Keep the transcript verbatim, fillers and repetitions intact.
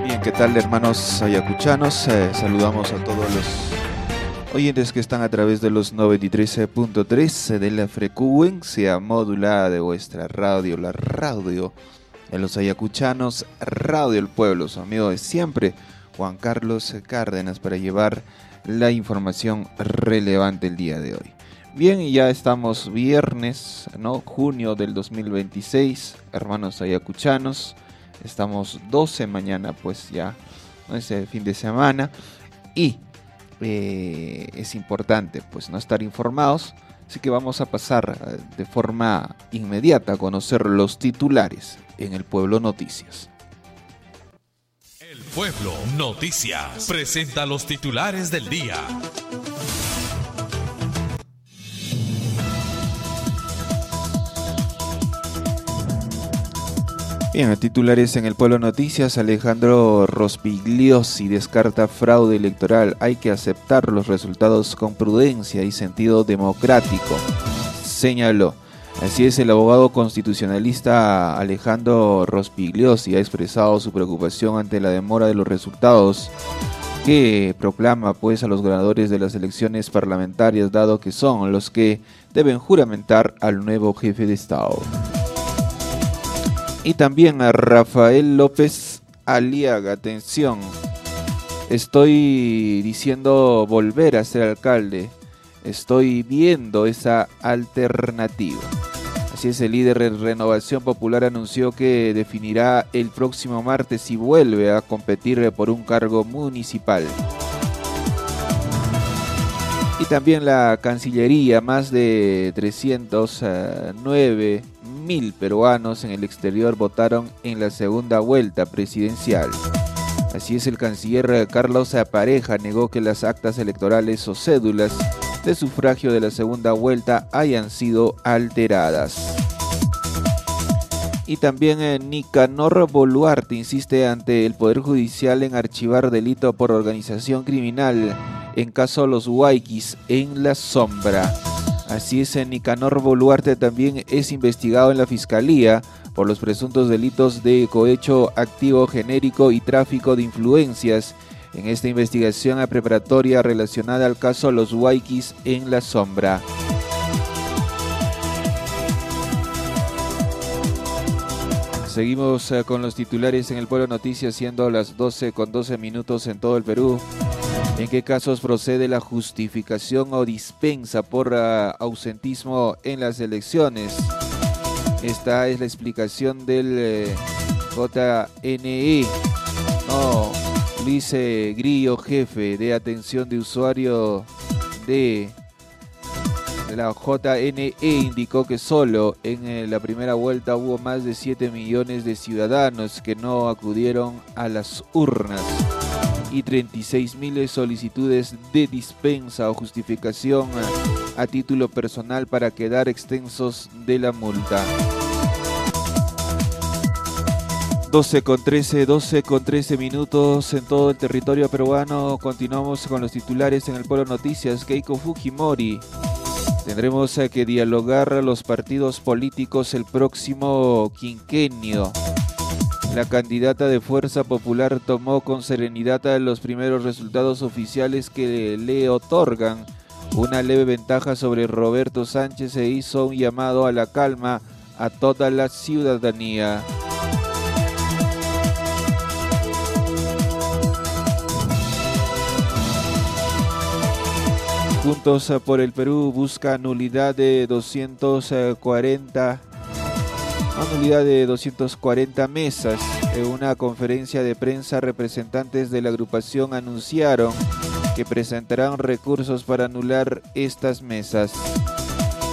Bien, ¿qué tal, hermanos ayacuchanos? Eh, saludamos a todos los oyentes que están a través de los noventa y tres punto tres de la frecuencia modulada de vuestra radio, la radio de los ayacuchanos, Radio El Pueblo, su amigo de siempre, Juan Carlos Cárdenas, para llevar la información relevante el día de hoy. Bien, y ya estamos viernes, ¿no? Junio del dos mil veintiséis, hermanos ayacuchanos. Estamos doce mañana, pues ya, ¿no? Ese fin de semana. Y eh, es importante, pues, no estar informados. Así que vamos a pasar eh, de forma inmediata a conocer los titulares en El Pueblo Noticias. El Pueblo Noticias presenta los titulares del día. Bien, titulares en El Pueblo Noticias. Alejandro Rospigliosi descarta fraude electoral. Hay que aceptar los resultados con prudencia y sentido democrático, señaló. Así es, el abogado constitucionalista Alejandro Rospigliosi ha expresado su preocupación ante la demora de los resultados que proclama, pues, a los ganadores de las elecciones parlamentarias, dado que son los que deben juramentar al nuevo jefe de Estado. Y también a Rafael López Aliaga. Atención, estoy diciendo volver a ser alcalde, estoy viendo esa alternativa. Así es, el líder de Renovación Popular anunció que definirá el próximo martes si vuelve a competir por un cargo municipal. Y también la Cancillería, más de trescientos nueve mil peruanos en el exterior votaron en la segunda vuelta presidencial. Así es, el canciller Carlos Pareja negó que las actas electorales o cédulas de sufragio de la segunda vuelta hayan sido alteradas. Y también eh, Nicanor Boluarte insiste ante el Poder Judicial en archivar delito por organización criminal en caso Los Huayquis en la sombra. Así es, Nicanor Boluarte también es investigado en la Fiscalía por los presuntos delitos de cohecho activo genérico y tráfico de influencias en esta investigación preparatoria relacionada al caso Los Huayquis en la sombra. Seguimos con los titulares en El Pueblo Noticias, siendo las doce con doce minutos en todo el Perú. ¿En qué casos procede la justificación o dispensa por uh, ausentismo en las elecciones? Esta es la explicación del eh, J N E. Oh, Luis eh, Grillo, jefe de atención de usuario de la J N E, indicó que solo en eh, la primera vuelta hubo más de siete millones de ciudadanos que no acudieron a las urnas y treinta y seis mil solicitudes de dispensa o justificación a, a título personal para quedar exentos de la multa. doce con trece, doce con trece minutos en todo el territorio peruano. Continuamos con los titulares en El Pueblo Noticias. Keiko Fujimori. Tendremos que dialogar los partidos políticos el próximo quinquenio. La candidata de Fuerza Popular tomó con serenidad los primeros resultados oficiales que le otorgan una leve ventaja sobre Roberto Sánchez e hizo un llamado a la calma a toda la ciudadanía. Juntos por el Perú busca nulidad de doscientos cuarenta Nulidad de doscientas cuarenta mesas. En una conferencia de prensa, representantes de la agrupación anunciaron que presentarán recursos para anular estas mesas.